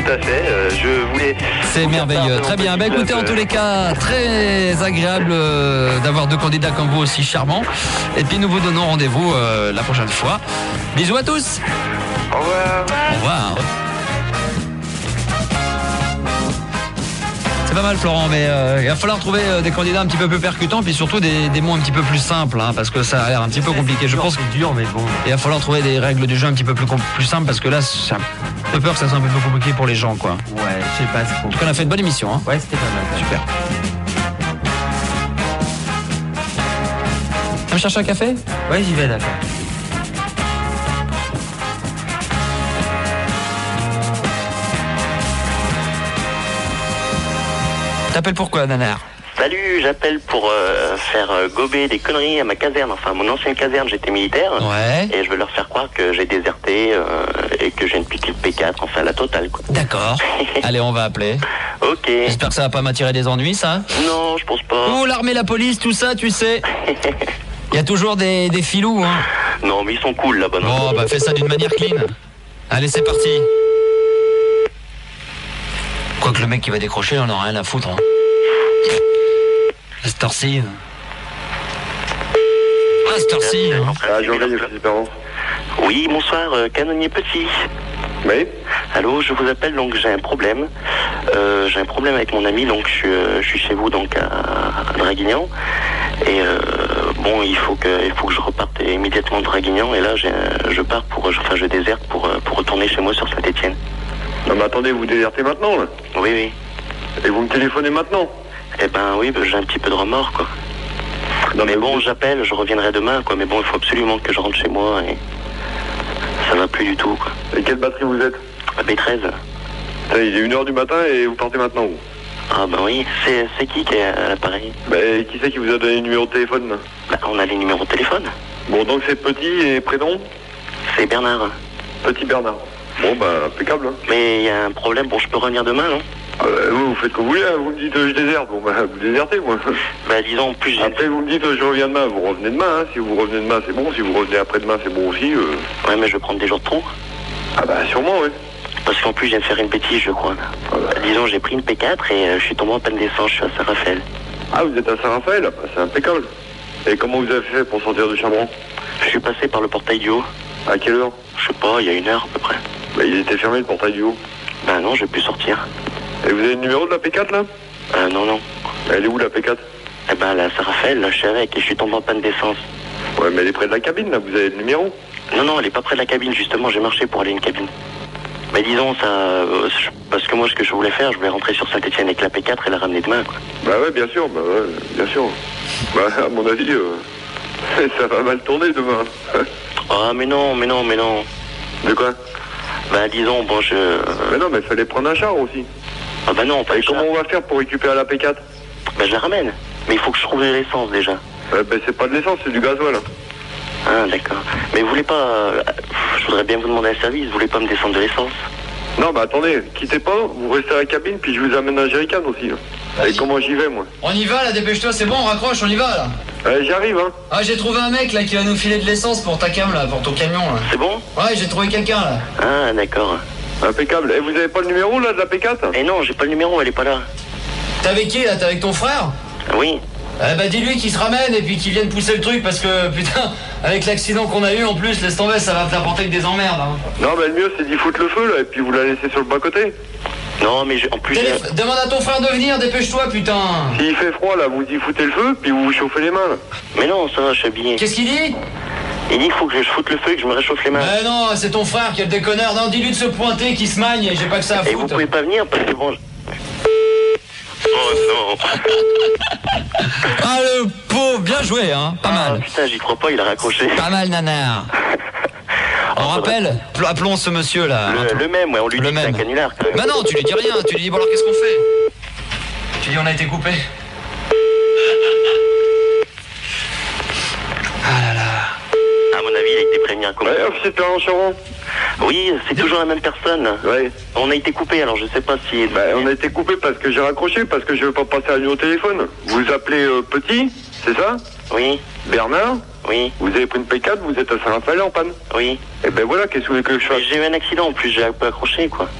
à fait. Je voulais... C'est merveilleux, très bien. Écoutez, en tous les cas, très agréable d'avoir deux candidats comme vous aussi charmants. Et puis nous vous donnons rendez-vous la prochaine fois. Bisous à tous. Au revoir. Au revoir. C'est pas mal Florent, mais il va falloir trouver des candidats un petit peu plus percutants, puis surtout des mots un petit peu plus simples, hein, parce que ça a l'air un petit peu compliqué. Je pense que c'est dur, mais bon. il va falloir trouver des règles du jeu un petit peu plus simples, parce que là, j'ai un peu peur que ça soit un peu plus compliqué pour les gens, quoi. Ouais, je sais pas. En tout cas, on a fait une bonne émission, hein. Ouais, c'était pas mal. Super. Tu me chercher un café? Ouais, j'y vais, d'accord. T'appelles pourquoi, Nanar? Salut, j'appelle pour faire gober des conneries à ma caserne, enfin mon ancienne caserne, j'étais militaire. Ouais. Et je veux leur faire croire que j'ai déserté et que j'ai une piquée de P4, enfin la totale quoi. D'accord. Allez, on va appeler. Ok. J'espère que ça va pas m'attirer des ennuis, ça. Non, je pense pas. Ouh, l'armée, la police, tout ça, tu sais. Il y a toujours des filous, hein. Non, mais ils sont cool là-bas. Bon, bah fais ça d'une manière clean. Allez, c'est parti. Quoique le mec qui va décrocher, on en a rien à foutre, hein. À cette heure-ci. À cette heure-ci. Ah, Jean-Gagne, Philippe Perron. Oui, bonsoir, canonnier Petit. Oui. Allô, je vous appelle, donc j'ai un problème. J'ai un problème avec mon ami, donc je suis chez vous, donc à Draguignan. Et bon, il faut que je reparte immédiatement de Draguignan. Et là, je pars je déserte pour retourner chez moi sur Saint-Étienne. Non, mais attendez, vous désertez maintenant, là? Oui, oui. Et vous me téléphonez maintenant? Eh ben oui, j'ai un petit peu de remords, quoi. Non, mais bon, j'appelle, je reviendrai demain, quoi. Mais bon, il faut absolument que je rentre chez moi et ça va plus du tout, quoi. Et quelle batterie vous êtes? À B13. Putain, il est 1h du matin et vous partez maintenant, vous? Ah ben oui, c'est qui est à l'appareil? Ben, qui c'est qui vous a donné le numéro de téléphone, là? Bah, on a les numéros de téléphone. Bon, donc c'est Petit et prénom? C'est Bernard. Petit Bernard. Bon, bah, impeccable, hein. Mais il y a un problème, bon, je peux revenir demain, non? Vous faites comme vous voulez, hein. Vous me dites je déserte, bon bah vous désertez moi. Bah disons, en plus j'ai... Après vous me dites je reviens demain, vous revenez demain, hein. Si vous revenez demain c'est bon, si vous revenez après-demain c'est bon aussi. Ouais mais je vais prendre des jours de trop. Ah bah sûrement oui. Parce qu'en plus je viens de faire une bêtise je crois. Ah bah. Disons j'ai pris une P4 et je suis tombé en panne d'essence, je suis à Saint-Raphaël. Ah vous êtes à Saint-Raphaël, bah, c'est impeccable. Et comment vous avez fait pour sortir de Chabron? Je suis passé par le portail du haut. À quelle heure? Je sais pas, il y a 1 heure à peu près. Bah il était fermé le portail du haut. Bah non, j'ai pu sortir. Et vous avez le numéro de la P4 là? Non, non. Elle est où la P4? Eh ben, la Saint-Raphaël, là, je suis avec et je suis tombé en panne d'essence. Ouais, mais elle est près de la cabine là, vous avez le numéro? Non, non, elle est pas près de la cabine, justement, j'ai marché pour aller à une cabine. Mais disons, ça. Parce que moi, ce que je voulais faire, je voulais rentrer sur Saint-Étienne avec la P4 et la ramener demain, quoi. Bah ouais, bien sûr, Bah, à mon avis, ça va mal tourner demain. Ah, mais non. De quoi? Bah, disons, bon, Mais non, mais il fallait prendre un char aussi. Ah, bah non, pas Et le char. comment on va faire pour récupérer la P4? Bah, je la ramène. Mais il faut que je trouve de l'essence, déjà. Ben c'est pas de l'essence, c'est du gasoil. Hein. Ah, d'accord. Mais vous voulez pas... je voudrais bien vous demander un service, vous voulez pas me descendre de l'essence? Non, bah attendez, quittez pas, vous restez à la cabine, puis je vous amène un jerrycan aussi. Là. Et comment j'y vais, moi? On y va là, dépêche-toi, c'est bon, on raccroche, on y va là. J'arrive, hein. Ah, j'ai trouvé un mec là qui va nous filer de l'essence pour ta cam là, pour ton camion là. C'est bon? Ouais, j'ai trouvé quelqu'un là. Ah, d'accord. Impeccable. Et vous avez pas le numéro là de la P4? Eh non, j'ai pas le numéro, elle est pas là. T'es avec qui là? T'es avec ton frère? Oui. Eh bah dis-lui qu'il se ramène et puis qu'il vienne pousser le truc parce que putain, avec l'accident qu'on a eu en plus, laisse tomber, ça va t'apporter que des emmerdes. Hein. Non, mais le mieux c'est d'y foutre le feu là, et puis vous la laissez sur le bas-côté. Non, mais en plus... Demande à ton frère de venir, dépêche-toi putain. S'il fait froid là, vous y foutez le feu, puis vous vous chauffez les mains là. Mais non, ça va, je suis habillé. Qu'est-ce qu'il dit? Il dit qu'il faut que je foute le feu et que je me réchauffe les mains. Mais non, c'est ton frère qui est le déconneur. Non, dis-lui de se pointer, qui se magne, j'ai pas que ça à foutre. Et vous pouvez pas venir parce que bon... Oh non. Ah le pauvre, bien joué hein, pas mal. Putain, j'y crois pas, il a raccroché. Pas mal nanar. On rappelle, appelons ce monsieur là. Le même, ouais, on lui dit que c'est un canular. Bah non, tu lui dis rien, tu lui dis bon alors qu'est-ce qu'on fait? Tu dis on a été coupé. Ah là là. À mon avis, il a été prévenu un Ouais, officier de Perron-Charon. Oui, c'est toujours la même personne. Ouais. On a été coupé, alors je sais pas si... Bah, on a été coupé parce que j'ai raccroché, parce que je veux pas passer à nuit au téléphone. Vous appelez Petit, c'est ça? Oui. Bernard? Oui. Vous avez pris une P4, vous êtes à Saint-Raphaël en panne? Oui. Et ben voilà, qu'est-ce que vous voulez que je fasse? J'ai eu un accident en plus, j'ai un peu accroché quoi.